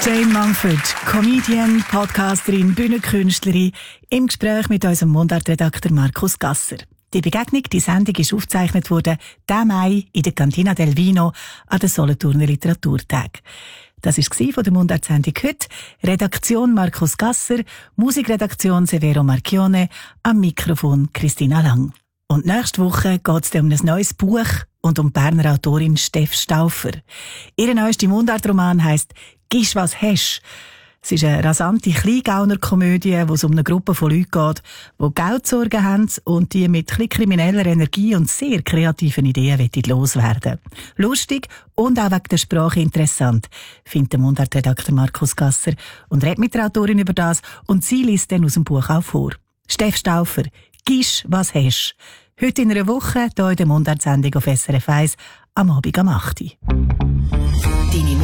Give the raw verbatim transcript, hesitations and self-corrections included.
Jane Mumford, Comedian, Podcasterin, Bühnenkünstlerin, im Gespräch mit unserem Mundart-Redakteur Markus Gasser. Die Begegnung, die Sendung ist aufgezeichnet worden, diesen Mai in der Cantina del Vino an den Solothurner Literaturtag. Das war von der Mundart-Sendung heute. Redaktion Markus Gasser, Musikredaktion Severo Marchione, am Mikrofon Christina Lang. Und nächste Woche geht es um ein neues Buch und um die Berner Autorin Steph Stauffer. Ihr neuester Mundart-Roman heisst «Gisch was hesch». Es ist eine rasante Kleingauner-Komödie, wo es um eine Gruppe von Leuten geht, die Geldsorgen haben und die mit ein krimineller Energie und sehr kreativen Ideen loswerden. Lustig und auch wegen der Sprache interessant, findet der Mundart-Redakteur Markus Gasser und redet mit der Autorin über das und sie liest dann aus dem Buch auch vor. Steph Stauffer, «Gisch was hesch». Heute in einer Woche hier in der Mundart-Sendung auf S R F eins am Abend am acht Uhr. Die